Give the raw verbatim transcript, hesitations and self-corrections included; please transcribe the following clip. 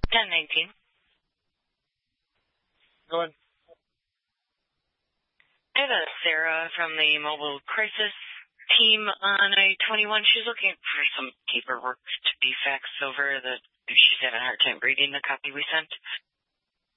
ten nineteen. Go ahead. I have a Sarah from the mobile crisis team on I twenty-one. She's looking for some paperwork to be faxed over that she's having a hard time reading the copy we sent.